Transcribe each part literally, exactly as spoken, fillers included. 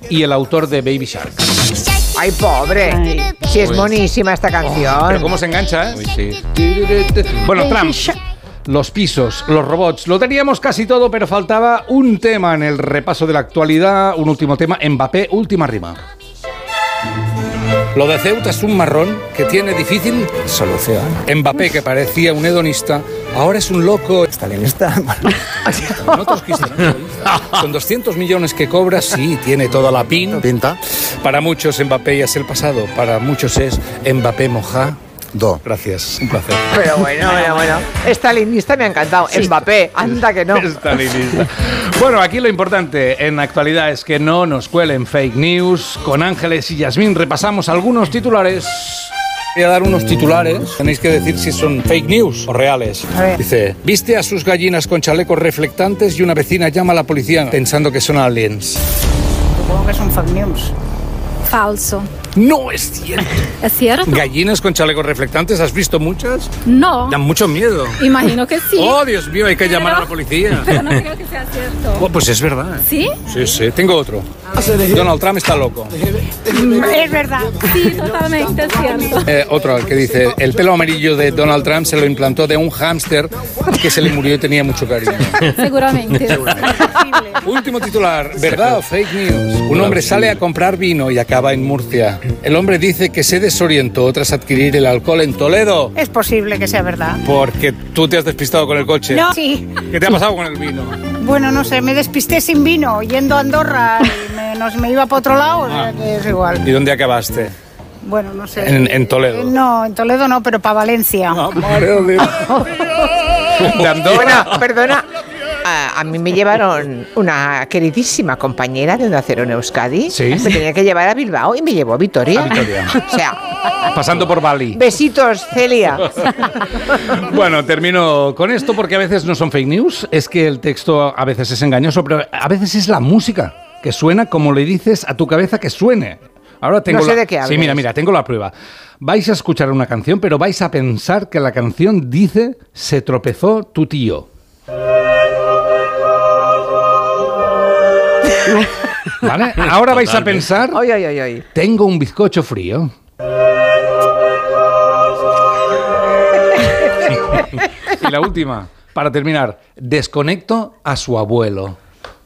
y el autor de Baby Shark. Ay, pobre. Ay, sí, es monísima esta canción. Oh, pero cómo se engancha, ¿eh? Uy, sí. Bueno, Trump, los pisos, los robots, lo teníamos casi todo, pero faltaba un tema en el repaso de la actualidad, un último tema, Mbappé, última rima. Lo de Ceuta es un marrón que tiene difícil solución. Mbappé, que parecía un hedonista, ahora es un loco stalinista. Con otros cristianos. Con doscientos millones que cobra, sí, tiene toda la pin. Pinta. Para muchos Mbappé ya es el pasado, para muchos es Mbappé moja. Do. Gracias, un placer. Pero bueno, bueno, bueno. Stalinista me ha encantado. Mbappé, anda que no. Stalinista. Bueno, aquí lo importante en actualidad es que no nos cuelen fake news. Con Ángeles y Yasmín repasamos algunos titulares. Voy a dar unos titulares. Tenéis que decir si son fake news o reales. Dice, viste a sus gallinas con chalecos reflectantes y una vecina llama a la policía pensando que son aliens. Supongo que son fake news. Falso. No es cierto. ¿Es cierto? ¿Gallinas con chalecos reflectantes? ¿Has visto muchas? No. Dan mucho miedo. Imagino que sí. Oh, Dios mío, hay que pero, llamar a la policía. Pero no creo que sea cierto. Oh, pues es verdad. ¿Sí? Sí, sí. Tengo otro. Donald Trump está loco. Es verdad. Sí, totalmente es cierto. Eh, otro que dice, el pelo amarillo de Donald Trump se lo implantó de un hámster que se le murió y tenía mucho cariño. Seguramente. Seguramente. Último titular, ¿verdad o fake news? Un hombre sale a comprar vino y acaba en Murcia. El hombre dice que se desorientó tras adquirir el alcohol en Toledo. Es posible que sea verdad. Porque tú te has despistado con el coche. No, sí. ¿Qué te ha pasado con el vino? Bueno, no sé, me despisté sin vino, yendo a Andorra y me, no, me iba para otro lado, o sea que es igual. ¿Y dónde acabaste? Bueno, no sé. En, en Toledo. No, en Toledo no, pero para Valencia. No, madre de Dios. De Andorra. Bueno, perdona. A, a mí me llevaron una queridísima compañera de Onda Cero en Euskadi. Sí. Me tenía que llevar a Bilbao y me llevó a Vitoria. A Vitoria. O sea, pasando por Bali. Besitos, Celia. Bueno, termino con esto porque a veces no son fake news. Es que el texto a veces es engañoso, pero a veces es la música que suena como le dices a tu cabeza que suene. Ahora tengo no sé la... de qué hablas. Sí, mira, mira, tengo la prueba. Vais a escuchar una canción, pero vais a pensar que la canción dice se tropezó tu tío. ¿Vale? Ahora vais a pensar Oy, oy, oy, oy. tengo un bizcocho frío. Y la última, para terminar, desconecto a su abuelo.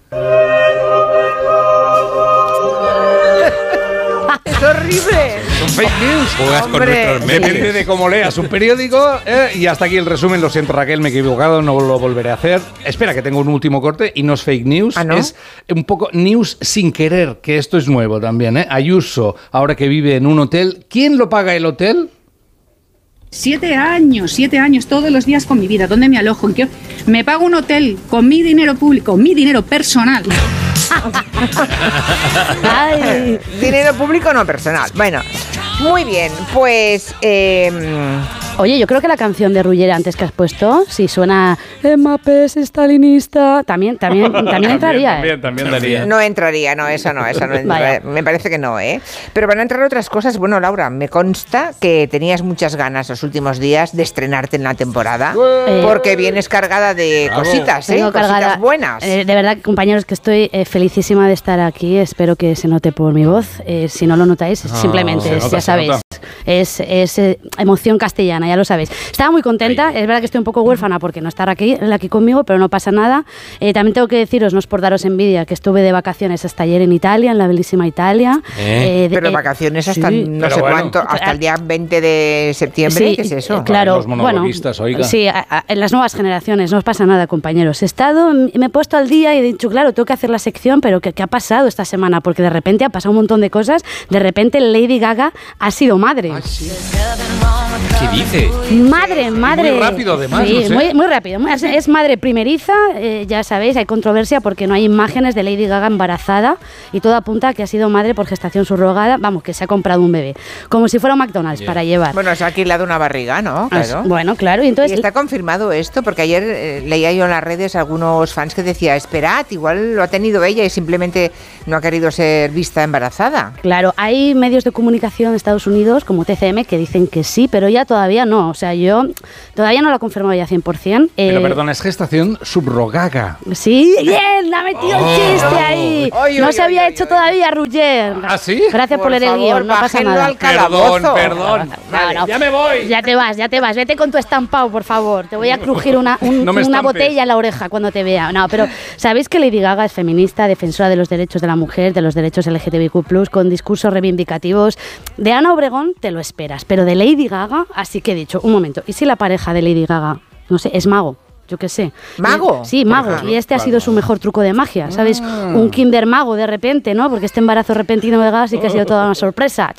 ¡Es horrible! Son fake news. Juegas con Hombre. nuestros Depende medios. de cómo leas un periódico. eh, y hasta aquí el resumen. Lo siento, Raquel, me he equivocado, no lo volveré a hacer. Espera, que tengo un último corte y no es fake news. ¿Ah, no? Es un poco news sin querer, que esto es nuevo también. ¿eh? Ayuso, ahora que vive en un hotel. ¿Quién lo paga el hotel? Siete años, siete años, todos los días con mi vida. ¿Dónde me alojo? ¿En qué? Me pago un hotel con mi dinero público, mi dinero personal. Ay, dinero público no personal. Bueno, muy bien, pues... Eh, Oye, yo creo que la canción de Rullera antes que has puesto, si suena Mbappé es stalinista, también, también, también entraría. También, ¿eh? también daría. no entraría, no, eso no, eso no entra, Vaya. me parece que no, ¿eh? Pero van a entrar otras cosas. Bueno, Laura, me consta que tenías muchas ganas los últimos días de estrenarte en la temporada, Eh, porque vienes cargada de Bravo. cositas, ¿eh? Tengo Cositas cargada. buenas. Eh, de verdad, compañeros, que estoy eh, felicísima de estar aquí. Espero que se note por mi voz. Eh, si no lo notáis, Ah, simplemente, se es, nota, ya se sabéis, nota. es, es eh, emoción castellana, ya lo sabéis. Estaba muy contenta. Es verdad que estoy un poco huérfana porque no estar aquí, aquí conmigo, pero no pasa nada. Eh, también tengo que deciros, no es por daros envidia, que estuve de vacaciones hasta ayer en Italia, en la bellísima Italia. Eh, Eh, de- Pero eh, vacaciones hasta sí. no Pero sé bueno. cuánto, hasta el día veinte de septiembre, Sí, ¿qué es eso? eh, Claro, Los bueno, monologuistas, oiga. sí, a- a- en las nuevas generaciones, no os pasa nada, compañeros. He estado, me he puesto al día y he dicho, claro, tengo que hacer la sección, pero ¿qué, qué ha pasado esta semana? Porque de repente ha pasado un montón de cosas. De repente Lady Gaga ha sido madre. ¿Qué dice? Madre, madre. muy rápido, además, Sí, no sé. muy, muy rápido. Es, es madre primeriza, eh, ya sabéis, hay controversia porque no hay imágenes de Lady Gaga embarazada y todo apunta a que ha sido madre por gestación subrogada, vamos, que se ha comprado un bebé. Como si fuera un McDonald's Yeah. para llevar. Bueno, se ha alquilado una barriga, ¿no? Ah, Claro. Bueno, claro, y ¿Y entonces... está confirmado esto? Porque ayer eh, leía yo en las redes algunos fans que decía, esperad, igual lo ha tenido ella y simplemente no ha querido ser vista embarazada. Claro, hay medios de comunicación en Estados Unidos como T C M que dicen que sí, pero ella todavía no. O sea, yo todavía no lo he confirmado ya cien por ciento. Eh, Pero perdona, es gestación subrogada. Sí, bien, ha metido Oh. el chiste ahí. Oy, no oy, se había oy, hecho oy, todavía, Ruger. ¿Ah, sí? Gracias por, Por leer el favor, guión, no pasa bájenlo nada. al calabozo. Perdón, perdón. No, no. Ya me voy. Ya te vas, ya te vas. Vete con tu estampado, por favor. Te voy a crujir una, un- No me una estampes. botella en la oreja cuando te vea. No, pero ¿sabéis que Lady Gaga es feminista, defensora de los derechos de la mujer, de los derechos L G T B Q plus, con discursos reivindicativos? De Ana Obregón te lo esperas, pero de Lady Gaga, así que he dicho, un momento, ¿y si la pareja de Lady Gaga, no sé, es mago? Yo qué sé. ¿Mago? Sí, mago. ejemplo, Y este ha claro. sido su mejor truco de magia, ¿sabes? Mm. Un Kinder mago de repente, ¿no? Porque este embarazo repentino de Gaga sí que ha sido toda una sorpresa.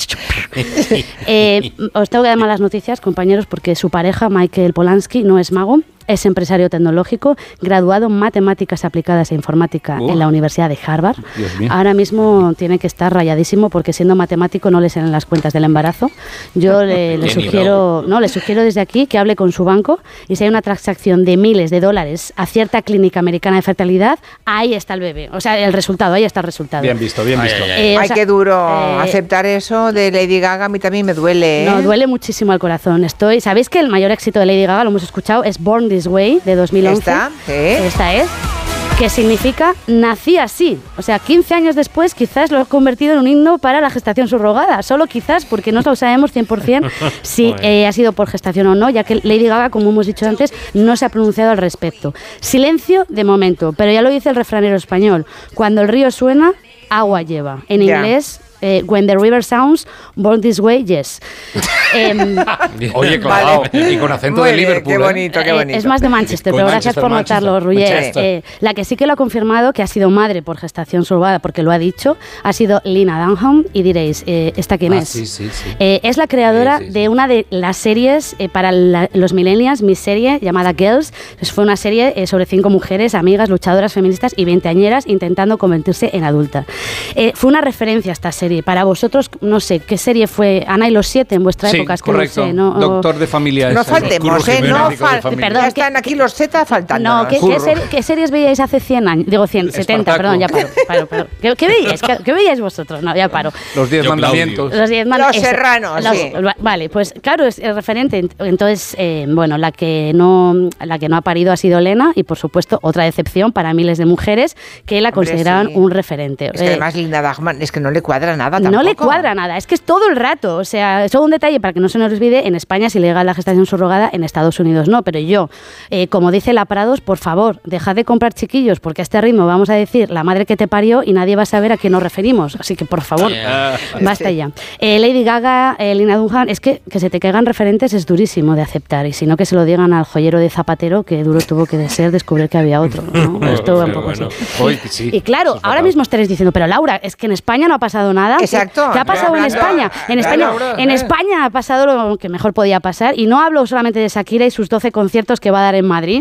Eh, os tengo que dar malas noticias, compañeros, porque su pareja, Michael Polanski, no es mago. Es empresario tecnológico, graduado en matemáticas aplicadas e informática Uh. en la Universidad de Harvard. Dios mío. Ahora mismo tiene que estar rayadísimo porque siendo matemático no le salen las cuentas del embarazo. Yo le, le Qué sugiero, no, le sugiero desde aquí que hable con su banco y si hay una transacción de miles de dólares a cierta clínica americana de fertilidad, ahí está el bebé. O sea, el resultado, ahí está el resultado. Bien visto, bien Ay, visto. ay, ay. Eh, o Ay, sea, qué duro eh, aceptar eso de Lady Gaga. A mí también me duele, ¿eh? No, duele muchísimo al corazón. Estoy, ¿sabéis que el mayor éxito de Lady Gaga, lo hemos escuchado, es Born This Way, de dos mil once? ¿Esta? ¿Sí? Esta es. Que significa nací así. O sea, quince años después quizás lo he convertido en un himno para la gestación subrogada. Solo quizás, porque no lo sabemos cien por ciento si eh, ha sido por gestación o no, ya que Lady Gaga, como hemos dicho antes, no se ha pronunciado al respecto. Silencio de momento, pero ya lo dice el refranero español. Cuando el río suena, agua lleva. En Ya. inglés, eh, when the river sounds, born this way, yes. Em, Oye, claro, Vale. y con acento Muy de bien, Liverpool. qué ¿eh? bonito, qué Eh, bonito. es más de Manchester, Con pero gracias Manchester, por Manchester, notarlo, Ruller. Manchester. Eh, la que sí que lo ha confirmado, que ha sido madre por gestación subrogada, porque lo ha dicho, ha sido Lena Dunham. Y diréis, eh, ¿esta quién Ah, es? sí, sí, sí. Eh, es la creadora Sí, sí, sí. de una de las series eh, para la- los millennials, mi serie llamada Girls. Pues fue una serie eh, sobre cinco mujeres, amigas, luchadoras feministas y veinteañeras intentando convertirse en adulta. Eh, fue una referencia esta serie. Para vosotros, no sé, ¿qué serie fue? Ana y los siete en vuestra Sí, época, es que correcto. no sé. ¿no? O- Doctor de familia. No ese, faltemos, Curro ¿eh? Jiménez, No médico de fal- familia. Perdón, ya están aquí los Z faltando. No, ¿qué, qué, Curro. ser- qué series veíais hace cien años? Digo cien, setenta, Espartaco. perdón, ya paro. paro, paro. ¿Qué, qué veíais? ¿Qué, qué veíais vosotros? No, ya paro. Los diez Yo, mandamientos. Los, diez man- Los eso, Serranos, los- sí. va- Vale, pues claro, es, es referente. Ent- Entonces, eh, bueno, la que, no, la que no ha parido ha sido Lena y, por supuesto, otra decepción para miles de mujeres que la Hombre, consideraban sí. un referente. Es que Eh, además Linda Dagman, es que no le cuadra nada tampoco. no le cuadra nada, es que es todo el rato. O sea, solo un detalle para que no se nos olvide: en España es ilegal la gestación subrogada, en Estados Unidos no. Pero yo, eh, como dice la Prados, por favor, dejad de comprar chiquillos, porque a este ritmo vamos a decir la madre que te parió y nadie va a saber a qué nos referimos. Así que, por favor, basta ya. Eh, Lady Gaga, eh, Lena Dunham, es que que se te caigan referentes es durísimo de aceptar. Y si no, que se lo digan al joyero de Zapatero, que duro tuvo que de ser descubrir que había otro. ¿no? Esto va un poco bueno. así. Hoy que sí. Y claro, Eso es ahora fatal. mismo estaréis diciendo, pero Laura, es que en España no ha pasado nada. ¿Qué- Exacto. ¿Qué ha pasado en Hablando- España? En España, Laura, en eh. España ha pasado lo que mejor podía pasar. Y no hablo solamente de Shakira y sus doce conciertos que va a dar en Madrid.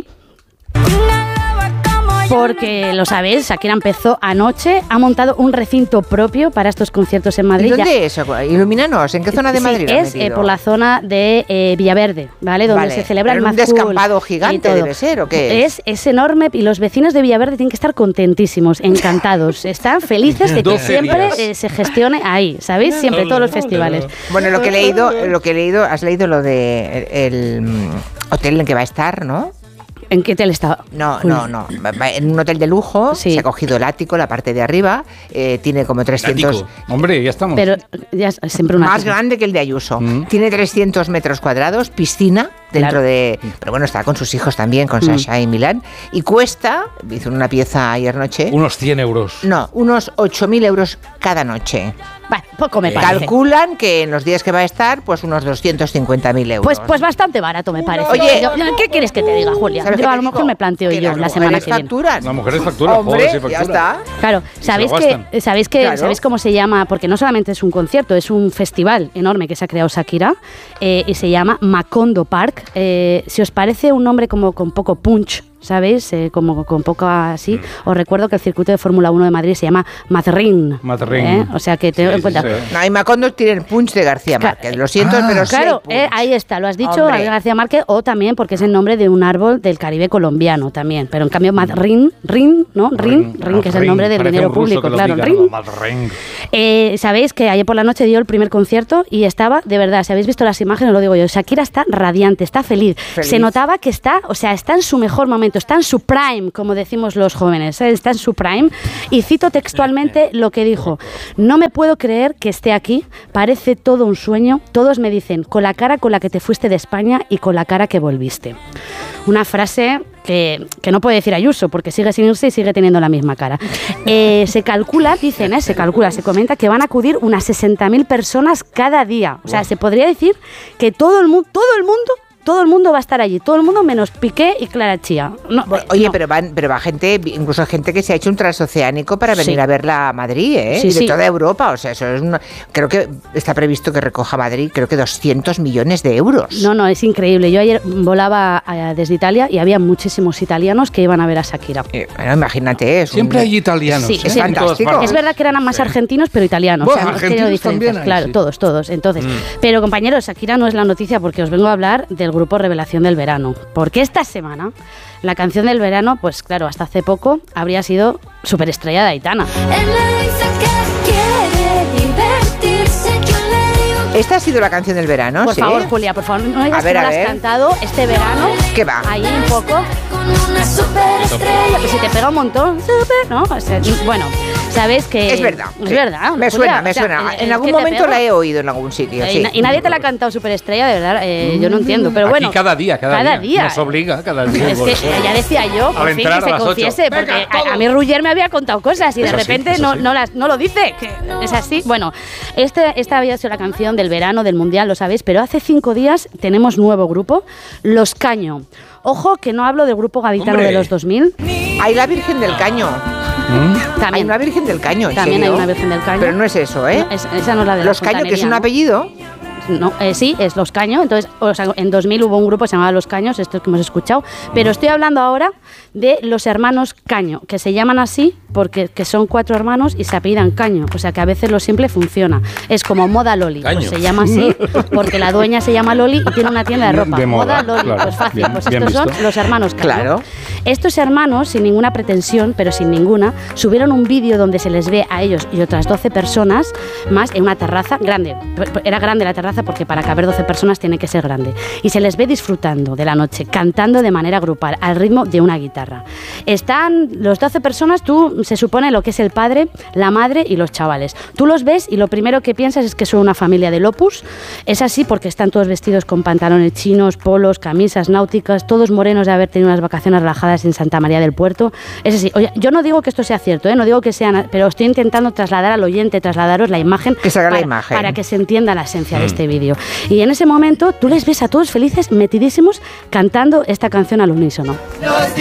Porque, lo sabéis, Shakira empezó anoche, ha montado un recinto propio para estos conciertos en ¿Y Madrid. Ya- dónde es? Ilumínanos, ¿en qué zona de Sí, Madrid? ha es eh, metido? por la zona de eh, Villaverde, ¿vale? Donde Vale, se celebra pero el en un Mad Cool descampado y gigante todo. debe ser, ¿o qué es? es? Es enorme y los vecinos de Villaverde tienen que estar contentísimos, encantados. Están felices de que doce siempre días. eh, se gestione ahí, ¿sabéis? Siempre, todos los festivales. Bueno, lo que he leído, lo que he leído, has leído lo de el, el, mm, hotel en que va a estar, ¿no? ¿En qué hotel estaba? No, Julio? no, no. Va- va en un hotel de lujo, Sí. se ha cogido el ático, la parte de arriba, eh, tiene como trescientos... Ático. Hombre, ya estamos. Pero ya es siempre una... Más grande que el de Ayuso. Mm. Tiene trescientos metros cuadrados, piscina dentro Claro. de... Pero bueno, está con sus hijos también, con Mm. Sasha y Milán. Y cuesta, hizo una pieza ayer noche... Unos cien euros. No, unos ocho mil euros cada noche. Bueno, poco me parece. Calculan que en los días que va a estar, pues unos doscientos cincuenta mil euros. Pues, pues bastante barato me parece. Oye, Yo- yo- ¿qué quieres que te diga, Julia? ¿Sabes Yo qué a te lo mejor digo? me planteo Que yo las la semana mujeres que viene. facturan. Las mujeres facturan, Hombre, joder, sí ya facturan. está. Claro, se ¿sabéis lo que, gastan. ¿sabéis que Claro. ¿sabéis cómo se llama? Porque no solamente es un concierto, es un festival enorme que se ha creado Shakira eh, y se llama Macondo Park. Eh, si os parece un nombre como con poco punch, ¿sabéis? Eh, como con poco así. Mm. Os recuerdo que el circuito de Fórmula uno de Madrid se llama Madrid. Madrid. ¿eh? O sea que tengo sí, en cuenta. Sí, sí. No, y Macondo tiene el punch de García Márquez. Lo siento, ah, pero claro, eh, ahí está, lo has dicho, Hombre. García Márquez, o también porque es el nombre de un árbol del Caribe colombiano también. Pero en cambio, Madrid, Rin, ¿no? Rin, Rin, Rin que es el nombre del dinero público, claro. Rin. Eh, Sabéis que ayer por la noche dio el primer concierto y estaba, de verdad, si habéis visto las imágenes, lo digo yo, Shakira está radiante, está feliz. feliz. Se notaba que está, o sea, está en su mejor momento, está en su prime, como decimos los jóvenes, ¿eh? Está en su prime. Y cito textualmente lo que dijo: no me puedo creer que esté aquí, parece todo un sueño, todos me dicen, con la cara con la que te fuiste de España y con la cara que volviste. Una frase que, que no puede decir Ayuso, porque sigue sin irse y sigue teniendo la misma cara. Eh, se calcula, dicen, eh, se calcula, se comenta que van a acudir unas sesenta mil personas cada día. O sea, se podría decir que todo el mundo, todo el mundo, todo el mundo va a estar allí, todo el mundo menos Piqué y Clara Chía. No, bueno, oye, no. pero van, pero va gente, incluso gente que se ha hecho un transoceánico para venir sí. a verla a Madrid, ¿eh? Sí, y de sí. toda Europa, o sea, eso es una, creo que está previsto que recoja Madrid, creo que doscientos millones de euros. No, no, es increíble. Yo ayer volaba a, desde Italia y había muchísimos italianos que iban a ver a Shakira. Eh, bueno, imagínate, es siempre un, hay italianos. Sí, ¿eh? es fantástico. Es verdad que eran más sí. argentinos, pero italianos. Bueno, o sea, argentinos no también hay, claro, sí. todos, todos. Entonces, mm. pero compañeros, Shakira no es la noticia porque os vengo a hablar del grupo Revelación del Verano. Porque esta semana la canción del verano, pues claro, hasta hace poco habría sido superestrella de Aitana. ¿Esta ha sido la canción del verano? Por ¿sí? favor, Julia, por favor, no digas a ver, que no a la has ver. cantado este verano. ¿Qué va? Ahí un poco. Una superestrella. Que si te pega un montón, super, ¿no? O sea, bueno, sabes que... Es verdad. Es sí. verdad. Me Julia, suena, me o sea, suena. el, en algún momento la he oído en algún sitio, eh, sí. Y nadie te la ha cantado superestrella, de verdad, eh, yo no entiendo. Pero bueno. Aquí cada día, cada, cada día. día. Nos obliga cada día. Es que ya decía yo, por fin, que se confiese, porque a, a mí Ruller me había contado cosas y de eso repente sí, no, sí. no, las, no lo dice. Que es así. Bueno, este, esta había sido la canción del verano, del mundial, lo sabéis, pero hace cinco días tenemos nuevo grupo, Los Caño. Ojo que no hablo del grupo gaditano Hombre. de los dos mil. Hay la Virgen del Caño. ¿Mm? También Hay una Virgen del Caño, ¿en También serio? hay una Virgen del Caño. Pero no es eso, ¿eh? No, es, esa no es la de Los la Caño, que es un ¿no? apellido. No, eh, sí, es Los Caño. Entonces, o sea, en dos mil hubo un grupo que se llamaba Los Caños, esto que hemos escuchado. Pero estoy hablando ahora de los hermanos Caño, que se llaman así porque que son cuatro hermanos y se apellidan Caño. O sea, que a veces lo simple funciona. Es como Moda Loli. Pues se llama así porque la dueña se llama Loli y tiene una tienda de ropa. De moda, moda Loli. claro. Pues fácil. Bien, pues bien estos visto. son los hermanos Caño. Claro. Estos hermanos, sin ninguna pretensión, pero sin ninguna, subieron un vídeo donde se les ve a ellos y otras doce personas más en una terraza grande. Era grande la terraza porque para caber doce personas tiene que ser grande. Y se les ve disfrutando de la noche, cantando de manera grupal, al ritmo de una guitarra. Están los doce personas, tú se supone lo que es el padre, la madre y los chavales. Tú los ves y lo primero que piensas es que son una familia del Opus. Es así porque están todos vestidos con pantalones chinos, polos, camisas náuticas, todos morenos de haber tenido unas vacaciones relajadas en Santa María del Puerto. Es así. Oye, yo no digo que esto sea cierto, ¿eh? No digo que sean, pero estoy intentando trasladar al oyente, trasladaros la imagen, que salga para, la imagen para que se entienda la esencia mm. de este vídeo. Y en ese momento tú les ves a todos felices, metidísimos, cantando esta canción al unísono.